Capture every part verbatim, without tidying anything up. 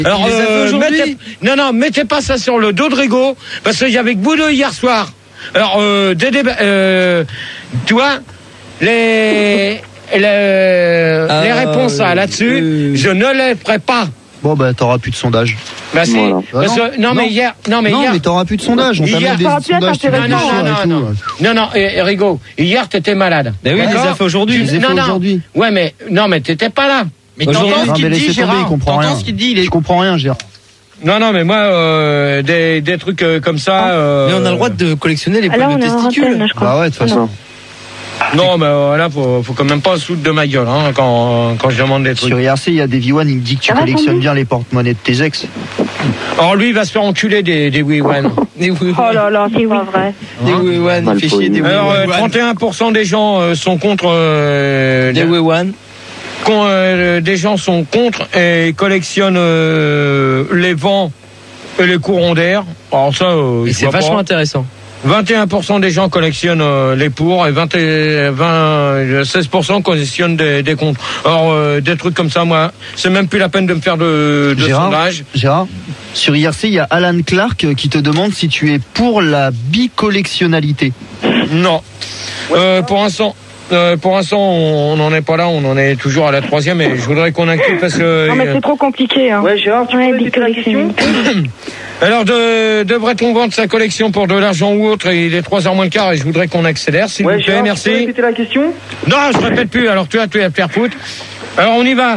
Alors, euh, mettez, non, non, mettez pas ça sur le dos de Rigaud, parce qu'il y avait Boulot hier soir. Alors, euh, des débats, euh, tu vois, les, les, ah, les réponses euh, là-dessus, euh... je ne les ferai pas. Bon, bah, t'auras plus de sondage. Bah, si. Voilà. Parce que, non, non, mais hier, non, mais non, hier. mais t'auras plus de sondage. On t'a mis des sondages. Non, non, non, non, non, non, non, et, Rigaud, hier, t'étais malade. Mais oui, les a fait aujourd'hui. Tu, non, non. Ouais, mais, non, mais t'étais pas là. Mais t'entends ce qu'il dit, Gérard. Il comprend rien. Ce qu'il dit, il est... Je comprends rien, Gérard. Non, non, mais moi, euh, des, des trucs euh, comme ça. Euh... Mais on a le droit de collectionner les poils de testicules. Bah ouais, de toute façon. Non, mais euh, là, faut, faut quand même pas se foutre de ma gueule hein, quand, quand je demande des trucs. Sur I R C, il y a des V un, il me dit que tu collectionnes bien les porte-monnaies de tes ex. Alors lui, il va se faire enculer des, des V un. Des oh là là, c'est pas vrai. Des V un, il fait chier des V un. Alors, euh, trente et un pour cent des gens euh, sont contre... Euh, des V un. Quand euh, des gens sont contre et collectionnent euh, les vents et les courants d'air. Alors ça, euh, et c'est vachement pas. Intéressant. vingt et un pour cent des gens collectionnent euh, les pour et vingt et vingt, seize pour cent collectionnent des, des contre. Alors euh, des trucs comme ça, moi, c'est même plus la peine de me faire de, de Gérard, sondage. Gérard, sur I R C, il y a Alan Clark qui te demande si tu es pour la bicollectionnalité. Non. Euh, pour l'instant. Euh, pour l'instant, on n'en est pas là, on en est toujours à la troisième et je voudrais qu'on inclue parce que... Non mais c'est trop compliqué. Hein. Ouais, Gérard, tu peux répéter la question ? Alors, de, devrait-on vendre sa collection pour de l'argent ou autre ? Il est trois heures moins le quart et je voudrais qu'on accélère, s'il ouais, vous plaît, Gérard, merci. Tu peux répéter la question ? Non, je répète plus, alors tu as, tu vas te faire foutre. Alors, on y va.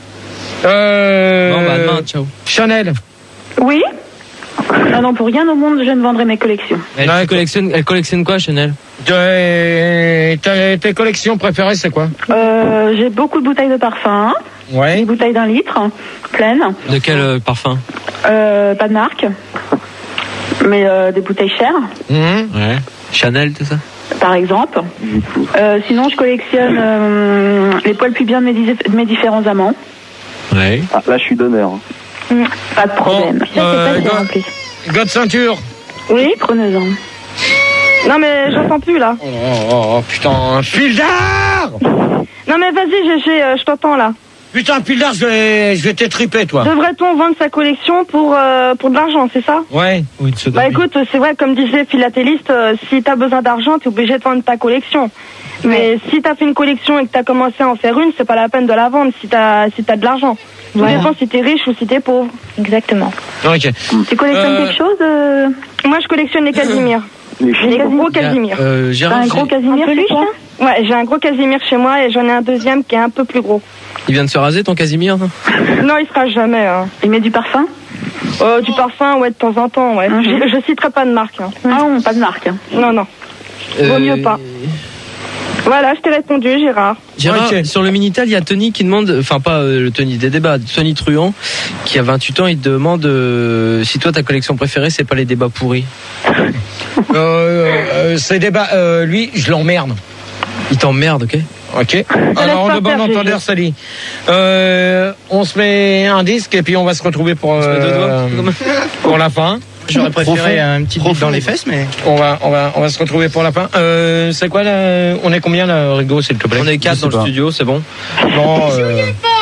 Euh... Bon, bah, demain, ciao. Chanel. Oui ? Ah non, pour rien au monde, je ne vendrai mes collections. Elle, elle, collectionne, elle collectionne quoi, Chanel ? Tes, tes, tes collections préférées, c'est quoi ? euh, J'ai beaucoup de bouteilles de parfum. Ouais. Des bouteilles d'un litre, pleines. De quel euh, parfum ? euh, Pas de marque. Mais euh, des bouteilles chères. Mmh. Ouais. Chanel, tout ça ? Par exemple. Euh, sinon, je collectionne euh, les poils pubiens de mes, de mes différents amants. Ouais. Ah, là, je suis donneur. Mmh, pas de problème. Bon, euh, God, God ceinture. Oui, prenez-en. Non mais j'entends plus là. Oh, oh, oh putain, Pildar. Non mais vas-y, G G, euh, je t'entends là. Putain, Pildar, je vais, je vais t'étriper, toi. Devrait-on vendre sa collection pour euh, pour de l'argent, c'est ça ? Ouais. Oui, de bah écoute, c'est vrai, comme disait Philatéliste, euh, si t'as besoin d'argent, t'es obligé de vendre ta collection. Mais ouais. Si t'as fait une collection et que t'as commencé à en faire une, c'est pas la peine de la vendre si t'as si t'as de l'argent. Tout ouais. dépend si t'es riche ou si t'es pauvre. Exactement. Ok. Tu collectionnes euh... quelque chose euh... Moi, je collectionne les Casimir. Les, les gros Casimir. Euh, Gérard, t'as un gros Casimir chez toi ? Ouais, j'ai un gros Casimir chez moi et j'en ai un deuxième qui est un peu plus gros. Il vient de se raser ton Casimir ? Non, non il se rase jamais. Hein. Il met du parfum ? euh, Du parfum, ouais, de temps en temps, ouais. Mm-hmm. Je, je citerai pas de marque. Hein. Ah non, pas de marque. Hein. Non, non. Euh... Vaut mieux pas. Voilà, je t'ai répondu, Gérard. Gérard, okay. Sur le Minitel, il y a Tony qui demande, enfin pas euh, le Tony des débats, Tony Truand, qui a vingt-huit ans, il te demande euh, si toi ta collection préférée, c'est pas les débats pourris. euh, euh, ces débats, euh, lui, je l'emmerde. Il t'emmerde, ok. Ok. Alors, de bon entendeur, ça dit. Euh, on se met un disque et puis on va se retrouver pour, euh, pour la fin. J'aurais préféré un petit bit dans les fesses, mais on va, on va, on va se retrouver pour la fin. Euh, c'est quoi là ? On est combien là, Rigaud, s'il te plaît ? On est quatre dans pas. Le studio, c'est bon. Bon. Euh...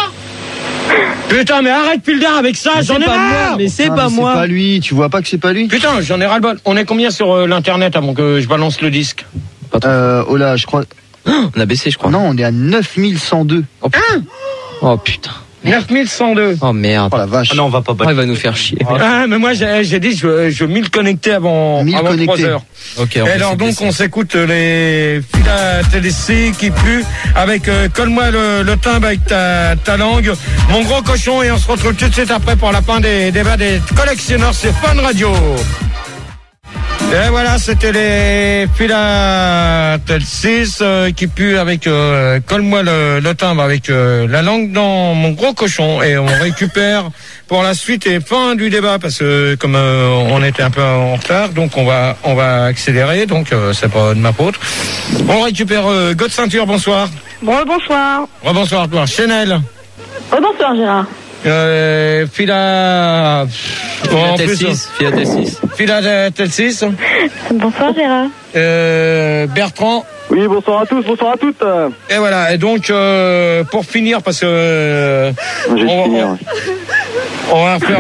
Putain, mais arrête Pildar avec ça, mais j'en ai marre. Moi, mais c'est ah, pas mais moi. C'est pas lui, tu vois pas que c'est pas lui ? Putain, j'en ai ras le bol. On est combien sur euh, l'internet avant que je balance le disque ? Pas trop. Euh, oh là, je crois. On a baissé, je crois. Non, on est à neuf mille cent deux. Oh putain. Oh putain. neuf mille cent deux. Oh merde. Oh la vache. Ah non, on va pas battre. Oh, il va nous faire chier. Ah, mais moi, j'ai, j'ai dit, je, je veux mille connectés avant, avant trois heures. Ok. Et alors, donc, on s'écoute les Philatélistes qui puent avec, euh, colle-moi le, le timbre avec ta, ta langue, mon gros cochon, et on se retrouve tout de suite après pour la fin des débats des collectionneurs sur Fun Radio. Et voilà, c'était les Philatélistes euh, qui puent avec euh, colle-moi le, le timbre avec euh, la langue dans mon gros cochon, et on récupère pour la suite et fin du débat parce que comme euh, on était un peu en retard, donc on va on va accélérer, donc euh, c'est pas de ma faute. On récupère euh, God Ceinture, bonsoir. Bon, bonsoir. Bon, bonsoir à toi. Chanel. Oh, bonsoir Gérard. Euh, Phila... Philatélistes. Philatélistes. Philatélistes. Bonsoir Gérard. Euh, Bertrand. Oui, bonsoir à tous, bonsoir à toutes. Et voilà, et donc, euh, pour finir, parce que... Euh, J'ai on, fini, on, ouais. on va faire